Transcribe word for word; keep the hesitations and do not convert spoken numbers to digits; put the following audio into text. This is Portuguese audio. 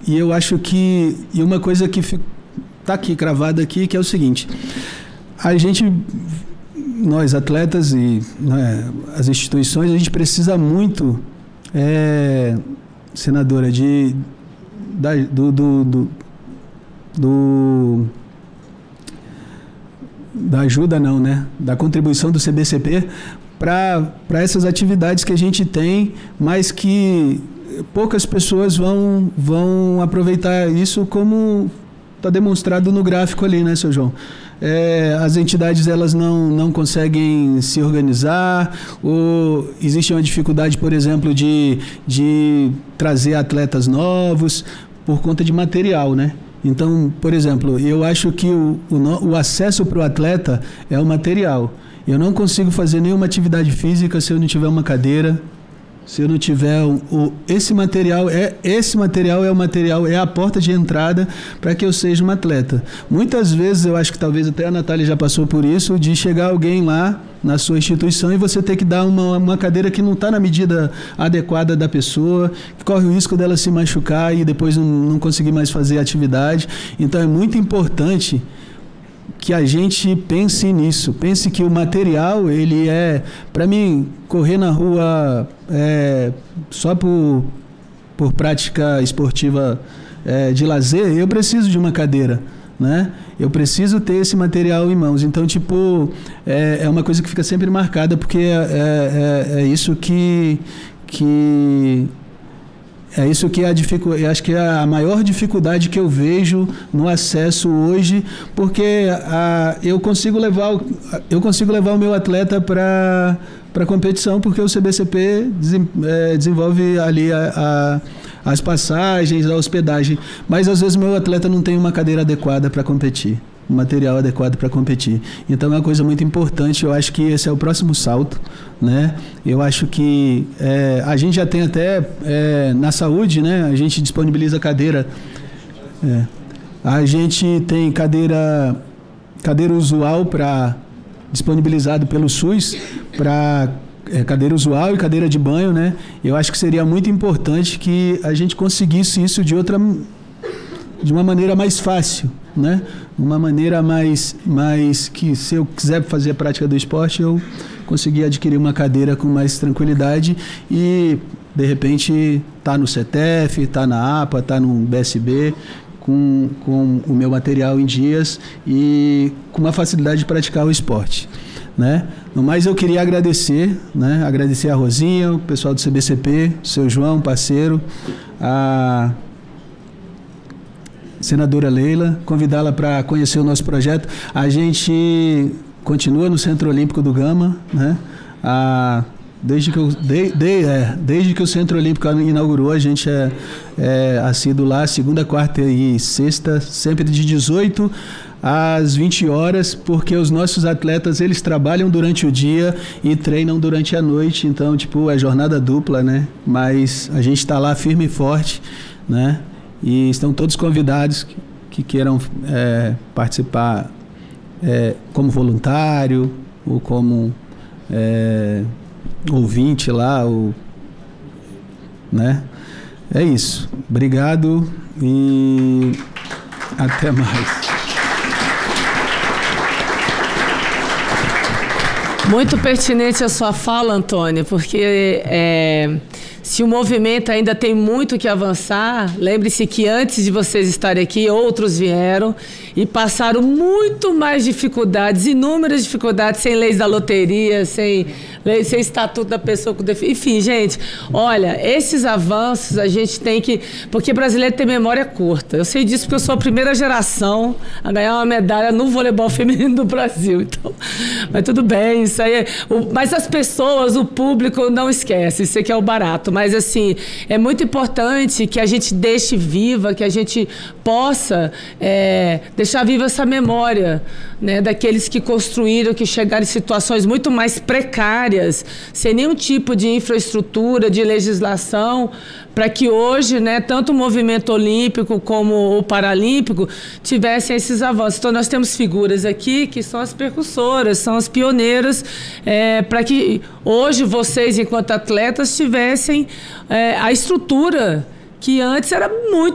e eu acho que... E uma coisa que está aqui, cravada aqui, que é o seguinte. A gente, nós atletas e né, as instituições, a gente precisa muito, é, senadora, de, da, do, do, do, do... da ajuda não, né? Da contribuição do C B C P para essas atividades que a gente tem, mas que poucas pessoas vão, vão aproveitar isso, como está demonstrado no gráfico ali, né, seu João? É, as entidades elas não, não conseguem se organizar, ou existe uma dificuldade, por exemplo, de, de trazer atletas novos por conta de material, né? Então, por exemplo, eu acho que o, o, o acesso para o atleta é o material. Eu não consigo fazer nenhuma atividade física se eu não tiver uma cadeira, se eu não tiver o, o, esse material é esse material é o material é a porta de entrada para que eu seja um atleta. Muitas vezes eu acho que talvez até a Natália já passou por isso, de chegar alguém lá na sua instituição e você ter que dar uma, uma cadeira que não está na medida adequada da pessoa, que corre o risco dela se machucar e depois não, não conseguir mais fazer a atividade. Então é muito importante que a gente pense nisso, pense que o material, ele é, para mim, correr na rua é, só por, por prática esportiva é, de lazer, eu preciso de uma cadeira, né? Eu preciso ter esse material em mãos. Então, tipo, é, é uma coisa que fica sempre marcada, porque é, é, é isso que... que É isso que é a dificuldade, acho que é a maior dificuldade que eu vejo no acesso hoje, porque a, eu consigo levar o, eu consigo levar o meu atleta para para competição, porque o C B C P desem, é, desenvolve ali a, a, as passagens, a hospedagem, mas às vezes o meu atleta não tem uma cadeira adequada para competir, um material adequado para competir. Então é uma coisa muito importante, eu acho que esse é o próximo salto, né? Eu acho que é, a gente já tem até é, na saúde, né? A gente disponibiliza cadeira, é, a gente tem cadeira cadeira usual para disponibilizado pelo SUS para é, cadeira usual e cadeira de banho, né? Eu acho que seria muito importante que a gente conseguisse isso de outra de uma maneira mais fácil, né? Uma maneira mais, mais que, se eu quiser fazer a prática do esporte, eu conseguir adquirir uma cadeira com mais tranquilidade e, de repente, tá no C T F, tá na A P A, tá no B S B, com, com o meu material em dias e com uma facilidade de praticar o esporte, né? No mais, eu queria agradecer, né? Agradecer a Rosinha, o pessoal do C B C P, o seu João, parceiro, a senadora Leila, convidá-la para conhecer o nosso projeto. A gente continua no Centro Olímpico do Gama, né? A, desde, que eu, de, de, é, desde que o Centro Olímpico inaugurou, a gente é, é assíduo lá, segunda, quarta e sexta, sempre de dezoito às vinte horas, porque os nossos atletas, eles trabalham durante o dia e treinam durante a noite, então, tipo, é jornada dupla, né? Mas a gente está lá firme e forte, né? E estão todos convidados que, que queiram é, participar é, como voluntário ou como é, ouvinte lá, ou, né? É isso. Obrigado e até mais. Muito pertinente a sua fala, Antônio, porque é, se o movimento ainda tem muito que avançar, lembre-se que antes de vocês estarem aqui, outros vieram e passaram muito mais dificuldades, inúmeras dificuldades, sem leis da loteria, sem, lei, sem estatuto da pessoa com deficiência. Enfim, gente, olha, esses avanços a gente tem que... Porque brasileiro tem memória curta. Eu sei disso porque eu sou a primeira geração a ganhar uma medalha no voleibol feminino do Brasil. Então, mas tudo bem, isso aí é... O, mas as pessoas, o público não esquece, isso aqui é o barato. Mas, assim, é muito importante que a gente deixe viva, que a gente possa é, deixar viva essa memória, né, daqueles que construíram, que chegaram em situações muito mais precárias, sem nenhum tipo de infraestrutura, de legislação, para que hoje, né, tanto o movimento olímpico como o paralímpico tivessem esses avanços. Então, nós temos figuras aqui que são as percussoras, são as pioneiras, é, para que hoje vocês, enquanto atletas, tivessem é, a estrutura que antes era muito